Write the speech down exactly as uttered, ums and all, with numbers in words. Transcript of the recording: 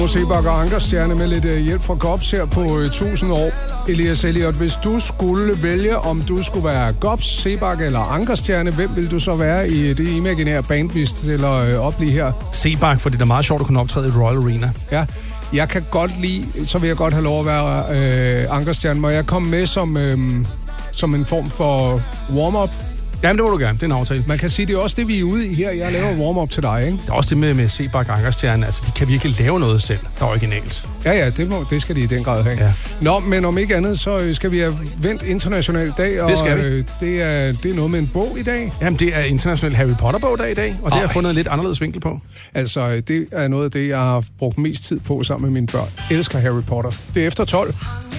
Sebak og Ankerstjerne med lidt hjælp fra Gops her på tusind år. Elias Elliot, hvis du skulle vælge, om du skulle være Gops, Sebak eller Ankerstjerne, hvem vil du så være i det imaginære band, vi stiller op lige her? Sebak, fordi det er meget sjovt at kunne optræde i Royal Arena. Ja, jeg kan godt lide, så vil jeg godt have lov at være øh, Ankerstjerne. Må jeg komme med som, øh, som en form for warm-up? Jamen, det må du gerne. Det er en aftale. Man kan sige, det er også det, vi er ude i her. Jeg laver warm-up til dig, ikke? Det er også det med, med Sebak og Ankerstjerne. Altså, de kan virkelig lave noget selv, der er originalt. Ja, ja, det, må, det skal de i den grad have. Ja. Nå, men om ikke andet, så skal vi have vendt international dag. Og det skal vi. Øh, det, er, det er noget med en bog i dag. Jamen, det er international Harry Potter-bog-dag i dag, og det har jeg fundet en lidt anderledes vinkel på. Altså, det er noget af det, jeg har brugt mest tid på sammen med mine børn. Jeg elsker Harry Potter. Det er efter tolv.